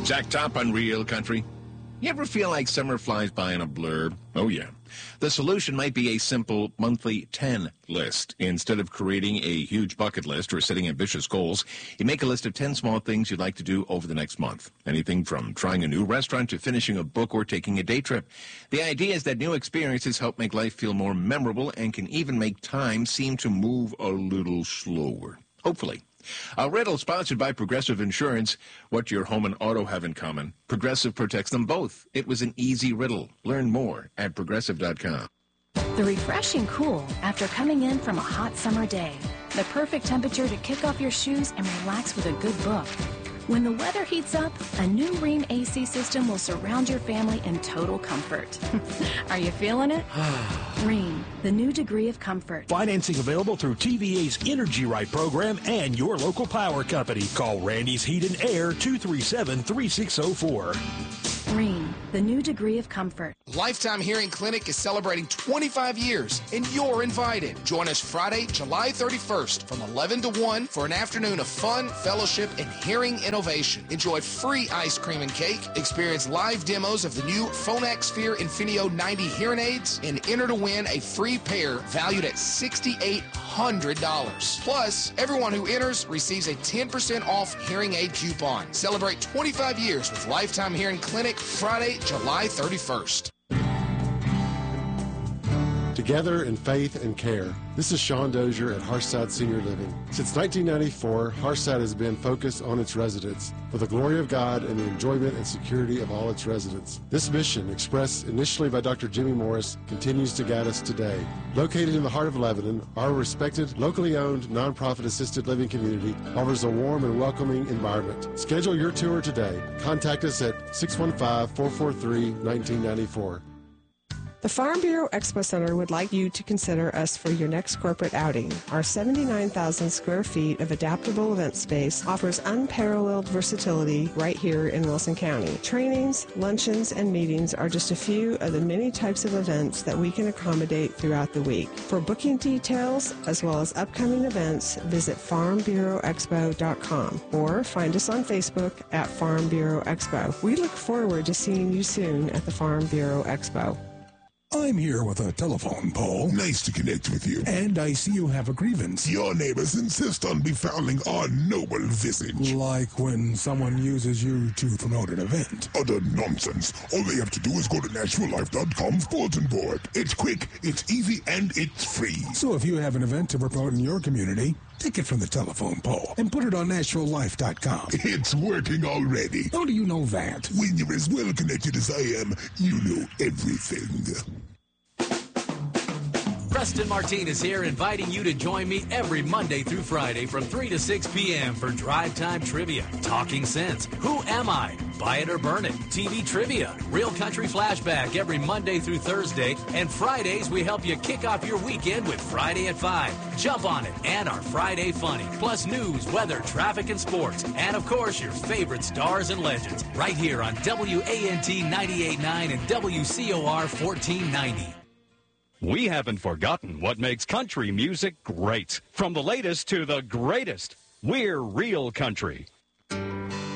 Jack Top on Real Country. You ever feel like summer flies by in a blur? Oh, yeah. The solution might be a simple monthly 10 list. Instead of creating a huge bucket list or setting ambitious goals, you make a list of 10 small things you'd like to do over the next month. Anything from trying a new restaurant to finishing a book or taking a day trip. The idea is that new experiences help make life feel more memorable and can even make time seem to move a little slower. Hopefully. A riddle sponsored by Progressive Insurance. What your home and auto have in common? Progressive protects them both. It was an easy riddle. Learn more at Progressive.com. The refreshing cool after coming in from a hot summer day. The perfect temperature to kick off your shoes and relax with a good book. When the weather heats up, a new Rheem AC system will surround your family in total comfort. Are you feeling it? Rheem, the new degree of comfort. Financing available through TVA's Energy Right program and your local power company. Call Randy's Heat and Air 237-3604. Rheem, the new degree of comfort. Lifetime Hearing Clinic is celebrating 25 years, and you're invited. Join us Friday, July 31st from 11 to 1 for an afternoon of fun, fellowship, and hearing innovation. Enjoy free ice cream and cake, experience live demos of the new Phonak Sphere Infinio 90 hearing aids, and enter to win a free pair valued at $6,800. Plus, everyone who enters receives a 10% off hearing aid coupon. Celebrate 25 years with Lifetime Hearing Clinic Friday, July 31st. Together in faith and care. This is Sean Dozier at Harshside Senior Living. Since 1994, Harshside has been focused on its residents for the glory of God and the enjoyment and security of all its residents. This mission, expressed initially by Dr. Jimmy Morris, continues to guide us today. Located in the heart of Lebanon, our respected, locally owned, nonprofit assisted living community offers a warm and welcoming environment. Schedule your tour today. Contact us at 615-443-1994. The Farm Bureau Expo Center would like you to consider us for your next corporate outing. Our 79,000 square feet of adaptable event space offers unparalleled versatility right here in Wilson County. Trainings, luncheons, and meetings are just a few of the many types of events that we can accommodate throughout the week. For booking details, as well as upcoming events, visit FarmBureauExpo.com or find us on Facebook at Farm Bureau Expo. We look forward to seeing you soon at the Farm Bureau Expo. I'm here with a telephone pole. Nice to connect with you. And I see you have a grievance. Your neighbors insist on befouling our noble visage. Like when someone uses you to promote an event. Utter nonsense. All they have to do is go to NashvilleLife.com's bulletin board. It's quick, it's easy, and it's free. So if you have an event to promote in your community, take it from the telephone pole and put it on NashvilleLife.com. It's working already. How do you know that? When you're as well connected as I am, you know everything. Preston Martinez here, inviting you to join me every Monday through Friday from 3 to 6 p.m. for Drive Time Trivia, Talking Sense, Who Am I?, Buy It or Burn It, TV Trivia, Real Country Flashback every Monday through Thursday, and Fridays we help you kick off your weekend with Friday at 5. Jump on it, and our Friday Funny, plus news, weather, traffic, and sports, and of course your favorite stars and legends, right here on WANT 98.9 and WCOR 1490. We haven't forgotten what makes country music great. From the latest to the greatest, we're Real Country.